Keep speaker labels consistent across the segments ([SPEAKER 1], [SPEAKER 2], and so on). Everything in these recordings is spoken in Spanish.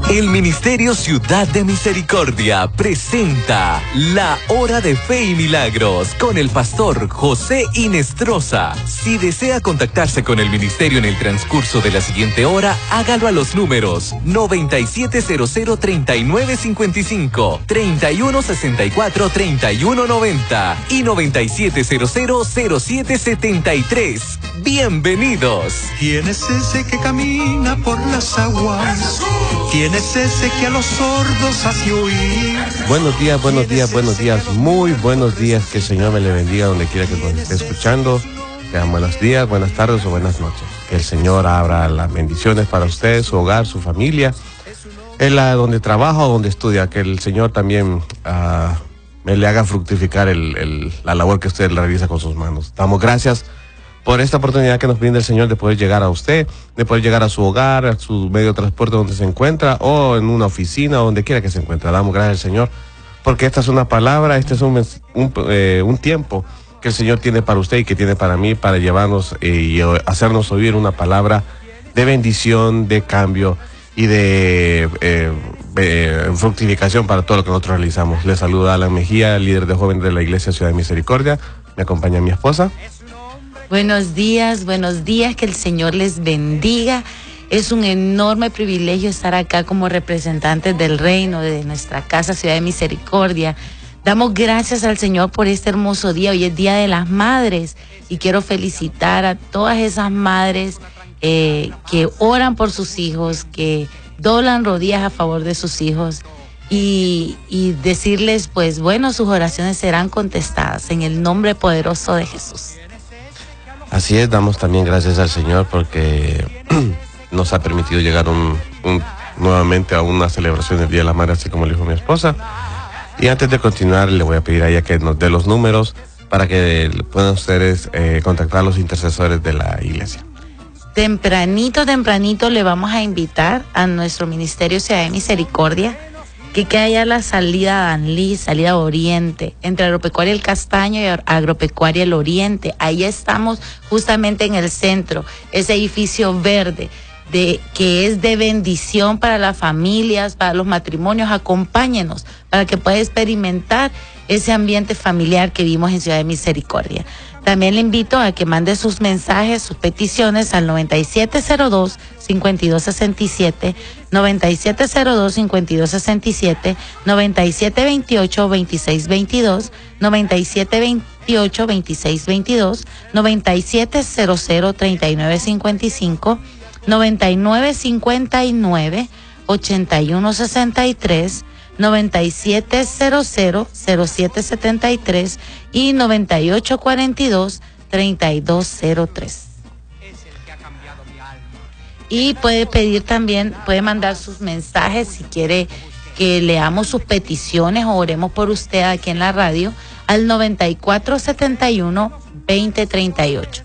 [SPEAKER 1] El Ministerio Ciudad de Misericordia presenta La Hora de Fe y Milagros con el pastor José Inestrosa. Si desea contactarse con el ministerio en el transcurso de la siguiente hora, hágalo a los números 9700-3955, 3164-3190 y 9700-0773. ¡Bienvenidos!
[SPEAKER 2] ¿Quién es ese que camina por las aguas? ¿Quién es ese que a los sordos hace oír?
[SPEAKER 3] Buenos días, muy buenos días. Que el Señor me le bendiga donde quiera que nos esté escuchando. Sean buenos días, buenas tardes o buenas noches. Que el Señor abra las bendiciones para usted, su hogar, su familia, en donde trabaja o donde estudia. Que el Señor también me le haga fructificar la labor que usted realiza con sus manos. Damos gracias por esta oportunidad que nos brinda el Señor de poder llegar a usted, de poder llegar a su hogar, a su medio de transporte donde se encuentra, o en una oficina, o donde quiera que se encuentre. Damos gracias al Señor, porque esta es una palabra, este es un tiempo que el Señor tiene para usted y que tiene para mí, para llevarnos y hacernos oír una palabra de bendición, de cambio y de fructificación para todo lo que nosotros realizamos. Les saluda Alan Mejía, líder de jóvenes de la Iglesia Ciudad de Misericordia. Me acompaña mi esposa.
[SPEAKER 4] Buenos días, que el Señor les bendiga. Es un enorme privilegio estar acá como representantes del reino de nuestra casa Ciudad de Misericordia. Damos gracias al Señor por este hermoso día. Hoy es Día de las Madres y quiero felicitar a todas esas madres que oran por sus hijos, que doblan rodillas a favor de sus hijos y decirles, pues bueno, sus oraciones serán contestadas en el nombre poderoso de Jesús.
[SPEAKER 3] Así es, damos también gracias al Señor porque nos ha permitido llegar nuevamente a una celebración del Día de la Madre, así como le dijo mi esposa. Y antes de continuar, le voy a pedir a ella que nos dé los números para que puedan ustedes contactar a los intercesores de la iglesia.
[SPEAKER 4] Tempranito le vamos a invitar a nuestro Ministerio Ciudad de Misericordia, que queda allá la salida Danlí, salida Oriente, entre Agropecuaria El Castaño y Agropecuaria El Oriente. Ahí estamos justamente en el centro, ese edificio verde que es de bendición para las familias, para los matrimonios. Acompáñenos para que pueda experimentar ese ambiente familiar que vimos en Ciudad de Misericordia. También le invito a que mande sus mensajes, sus peticiones al 9702-5267, 9702-5267, 9728-2622, 9728-2622, 9700-3955, 9959-8163, 9700-0773 y 9842-3203. Y puede pedir también, puede mandar sus mensajes si quiere que leamos sus peticiones o oremos por usted aquí en la radio al 9471-2038.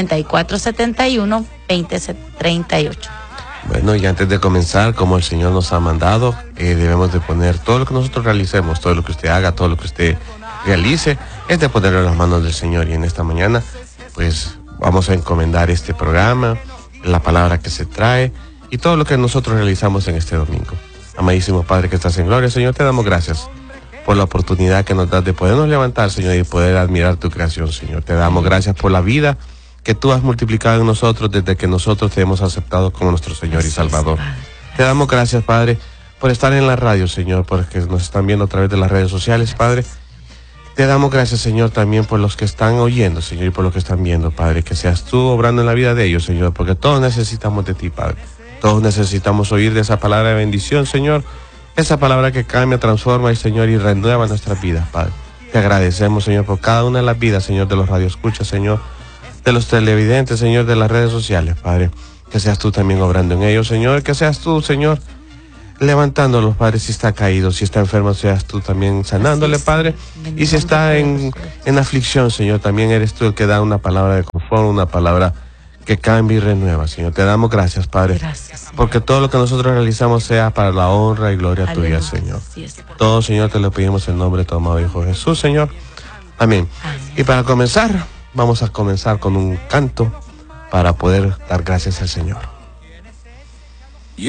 [SPEAKER 4] 9471-2038.
[SPEAKER 3] Bueno, y antes de comenzar, como el Señor nos ha mandado, debemos de poner todo lo que nosotros realicemos, todo lo que usted haga, todo lo que usted realice, es de ponerlo en las manos del Señor. Y en esta mañana, pues, vamos a encomendar este programa, la palabra que se trae y todo lo que nosotros realizamos en este domingo. Amadísimo Padre que estás en gloria, Señor, te damos gracias por la oportunidad que nos das de podernos levantar, Señor, y poder admirar tu creación, Señor. Te damos gracias por la vida que tú has multiplicado en nosotros desde que nosotros te hemos aceptado como nuestro Señor y Salvador. Te damos gracias, Padre, por estar en la radio, Señor, porque nos están viendo a través de las redes sociales, Padre. Te damos gracias, Señor, también por los que están oyendo, Señor, y por los que están viendo, Padre, que seas tú obrando en la vida de ellos, Señor, porque todos necesitamos de ti, Padre. Todos necesitamos oír de esa palabra de bendición, Señor, esa palabra que cambia, transforma, y Señor, y renueva nuestras vidas, Padre. Te agradecemos, Señor, por cada una de las vidas, Señor, de los radioescuchas, Señor, de los televidentes, Señor, de las redes sociales, Padre. Que seas tú también obrando en ellos, Señor, que seas tú, Señor, levantándolos, Padre, si está caído, si está enfermo, seas tú también sanándole, Padre. Y si está en aflicción, Señor, también eres tú el que da una palabra de confort, una palabra que cambia y renueva, Señor. Te damos gracias, Padre, porque todo lo que nosotros realizamos sea para la honra y gloria tuya, Señor. Todo, Señor, te lo pedimos en nombre de tu amado Hijo Jesús, Señor. Amén. Y para comenzar, vamos a comenzar con un canto para poder dar gracias al Señor.